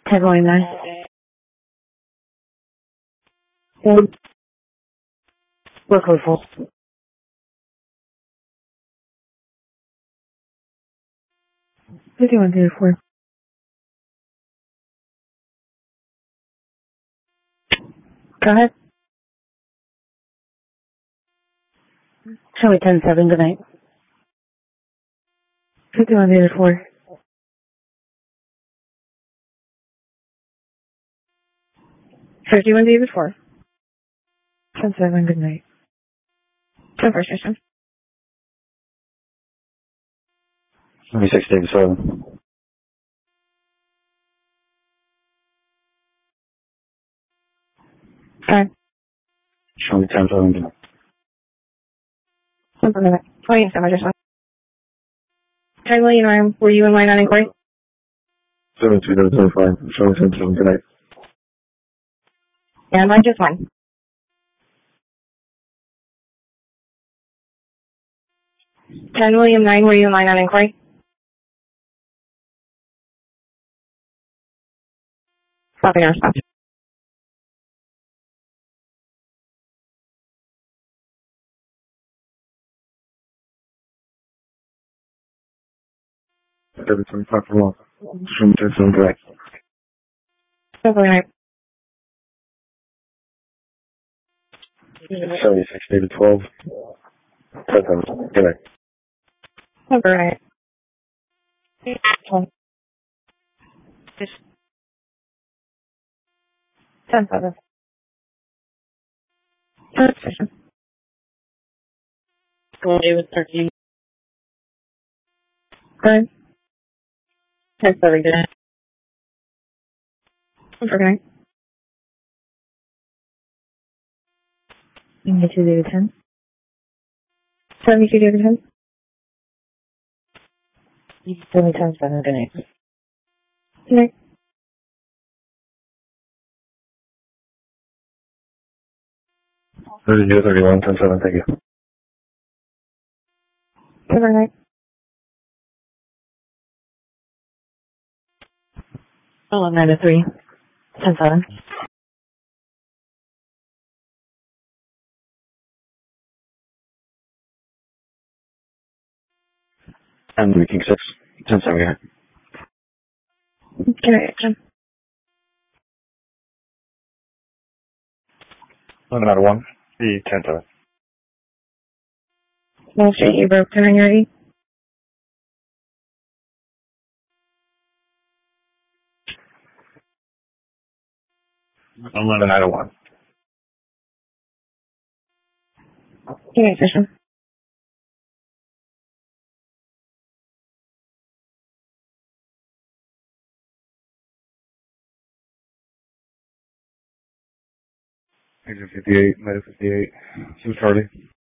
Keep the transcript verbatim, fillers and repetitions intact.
Headline nine. One. Workload full. fifty-one zero four. Go ahead. Shelley ten seven, good night. fifty-one zero four. fifty-one David four. ten seven, good night. ten four station. seventy-six David seven. Okay. Shelley ten seven, good night. Simple minute. twenty seven, just one. Hi, William, Arm. Were you in line on inquiry? seventy-two David thirty-five. Shelley ten seven, good night. And line just one. ten William nine, were you in line on inquiry? Stopping our response. David twenty-five for one. Shelley ten seven, good night. Simple night. seventy-six David twelve. ten seven, good night. Simple night. ten. Just ten seven. Third station. Go David thirteen. Good. ten seven, good night. Simple night. seventy-two David ten. seventy-two David ten. seventy ten seven, good night. Good night. thirty-two thirty-one, ten seven, thank you. Good night. eleven nine to three. ten seven. And King six. ten seven, good night. Good night, Jim. eleven out of one. The ten seven. Wall Street, you broke turn ready? eleven out of one. Good night, Fisher. Agent fifty-eight, Meta fifty-eight. This is Charlie.